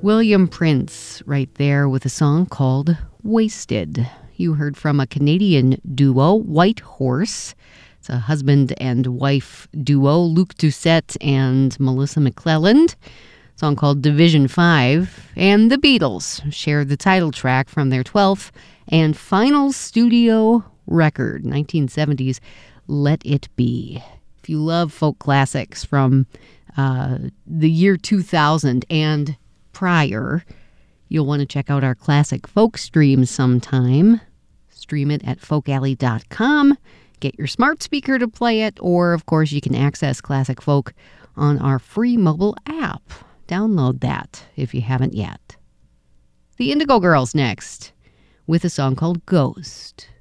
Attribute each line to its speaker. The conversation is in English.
Speaker 1: William Prince right there with a song called Wasted. You heard from a Canadian duo, White Horse. It's a husband and wife duo, Luc Doucette and Melissa McClelland. A song called Division 5. And the Beatles share the title track from their 12th and final studio record, 1970s, Let It Be. If you love folk classics from the year 2000 and prior, you'll want to check out our classic folk stream sometime. Stream it at folkalley.com. Get your smart speaker to play it, or of course you can access classic folk on our free mobile app. Download that if you haven't yet. The Indigo Girls next with a song called Ghost.